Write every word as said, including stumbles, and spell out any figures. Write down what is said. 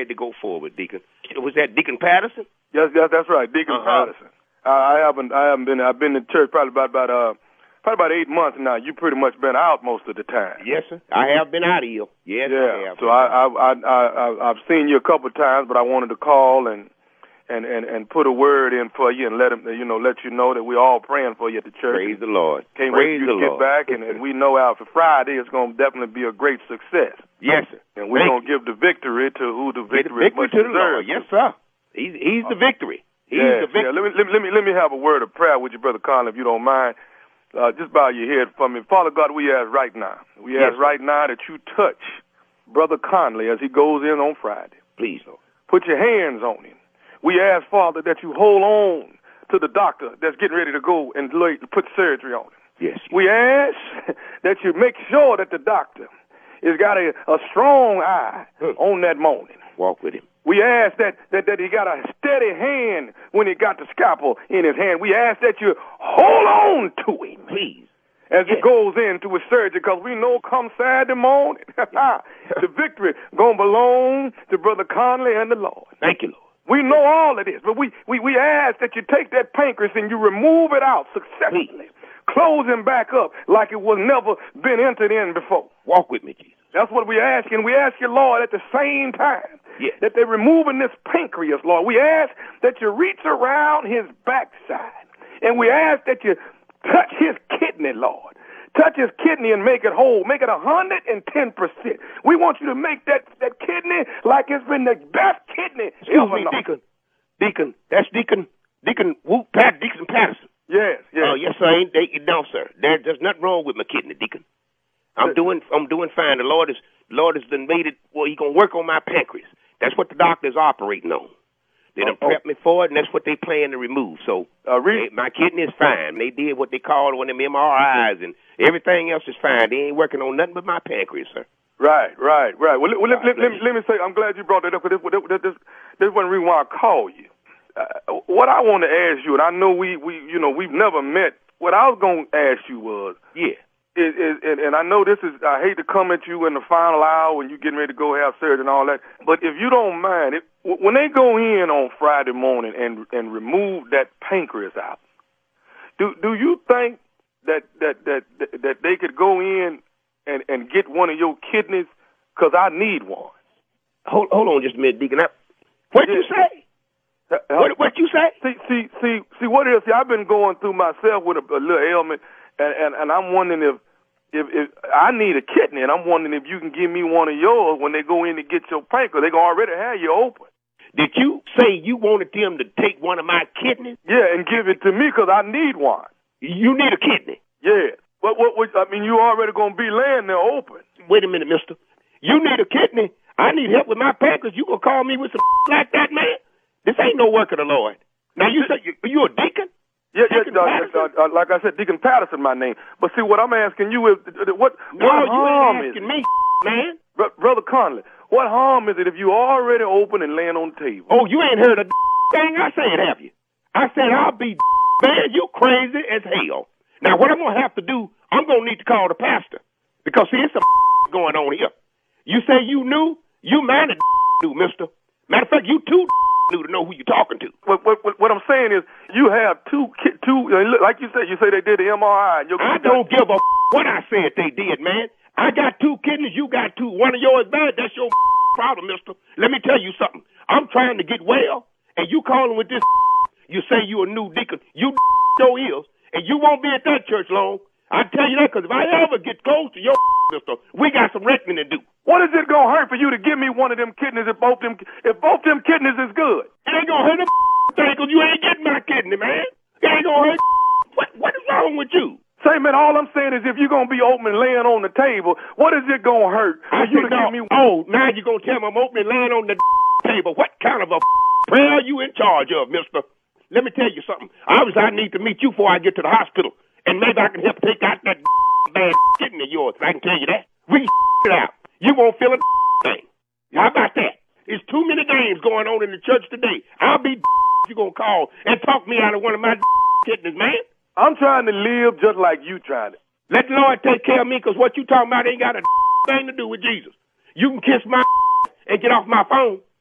ready to go forward, Deacon. Was that Deacon Patterson? Yes, yes, that's right, Deacon uh-huh. Patterson. Uh, I haven't, I haven't been. I've been in church probably about about uh, probably about eight months now. You pretty much been out most of the time. Yes, sir. I have been out of here. Yes, yeah. I have. So I, I, I, I, I've seen you a couple of times, but I wanted to call and. And, and, and put a word in for you and let them, you know, let you know that we're all praying for you at the church. Praise the Lord. Can't Praise wait for you the to get Lord. back, and, and we know out for Friday it's going to definitely be a great success. Yes, sir. And we're going to give the victory to who the victory, victory much to the deserves. Lord. Yes, sir. He's, he's the victory. He's yeah, the victory. Yeah. Let me, let, me, let, me, let me have a word of prayer with you, Brother Conley, if you don't mind. Uh, just bow your head for me. Father God, we ask right now. We ask yes, right now that you touch Brother Conley as he goes in on Friday. Please, Lord. Put your hands on him. We ask, Father, that you hold on to the doctor that's getting ready to go and put surgery on him. Yes. We ask that you make sure that the doctor has got a, a strong eye hmm. on that morning. Walk with him. We ask that, that, that he got a steady hand when he got the scalpel in his hand. We ask that you hold on to him. Please. As yes. he goes into his surgery, because we know come Saturday morning, the victory going to belong to Brother Conley and the Lord. Thank you, Lord. We know all of this, but we, we, we ask that you take that pancreas and you remove it out successfully. Please. Close him back up like it was never been entered in before. Walk with me, Jesus. That's what we ask, and we ask you, Lord, at the same time yes. that they're removing this pancreas, Lord. We ask that you reach around his backside, and we ask that you touch his kidney, Lord. Touch his kidney and make it whole. Make it one hundred ten percent. We want you to make that, that kidney like it's been the best kidney Excuse ever me, known. Deacon. Deacon. That's Deacon. Deacon Whoop, Pat, Deacon Patterson. Yes, yes. Oh, yes, sir. Ain't they, no, sir. There, there's nothing wrong with my kidney, Deacon. I'm doing I'm doing fine. The Lord is the Lord has done made it, well, he's going to work on my pancreas. That's what the doctor's operating on. They done oh, prepped me for it, and that's what they plan to remove. So uh, re- they, my kidney is fine. They did what they called one of them M R Is, and everything else is fine. They ain't working on nothing but my pancreas, sir. Right, right, right. Well, well let, let, let, let me say, I'm glad you brought that up, because this, this, this, this is one reason why I called you. Uh, what I want to ask you, and I know we, we, you know, we've never met. What I was going to ask you was, yeah, is, is, and, and I know this is, I hate to come at you in the final hour when you're getting ready to go have surgery and all that, but if you don't mind, it, when they go in on Friday morning and and remove that pancreas out, do do you think that that that that, that they could go in and, and get one of your kidneys? Because I need one. Hold hold on just a minute, Deacon. What did you say? Uh, what what you say? See see see see what it is. See, I've been going through myself with a, a little ailment, and, and and I'm wondering if. If, if I need a kidney, and I'm wondering if you can give me one of yours when they go in to get your pancreas. They gonna already have you open. Did you say you wanted them to take one of my kidneys? Yeah, and give it to me because I need one. You need a kidney? Yeah. What, what, what, I mean, you already going to be laying there open. Wait a minute, mister. You need a kidney? I need help with my pancreas. You going to call me with some like that, man? This ain't no work of the Lord. Now, you say you, you a deacon? Yeah, yeah, uh, uh, uh, like I said, Deacon Patterson, my name. But see, what I'm asking you is, uh, what, no, what you harm ain't asking is me, man. Br- Brother Conley, what harm is it if you already open and laying on the table? Oh, you ain't heard a thing I said, have you? I said I'll be, man, you crazy as hell. Now, what I'm going to have to do, I'm going to need to call the pastor. Because, see, it's some going on here. You say you knew? You mighty knew, mister. Matter of fact, you too knew to know who you're talking to. What, what, what I'm saying is, you have two, two, like you said, you say they did the M R I. Your, I don't give a what I said they did, man. I got two kidneys, you got two. One of yours bad, that's your problem, mister. Let me tell you something. I'm trying to get well, and you calling with this, you say you a new deacon. You your ears, and you won't be at that church long. I tell you that, because if I ever get close to your mister, we got some reckoning to do. What is it going to hurt for you to give me one of them kidneys if both them if both them kidneys is good? It ain't going to hurt a thing, because you ain't getting my kidney, man. It ain't going to hurt. What, what is wrong with you? Say, man, all I'm saying is if you're going to be open and laying on the table, what is it going to hurt for I you to no, give me? Oh, now you're going to tell me I'm open and laying on the table. What kind of a prayer are you in charge of, mister? Let me tell you something. Obviously, I need to meet you before I get to the hospital, and maybe I can help take out that bad kidney of yours. I can tell you that. We can it out. You won't feel a thing. How about that? There's too many games going on in the church today. I'll be you going to call and talk me out of one of my kidneys, man. I'm trying to live just like you trying to. Let the Lord take care of me, because what you talking about ain't got a thing to do with Jesus. You can kiss my and get off my phone.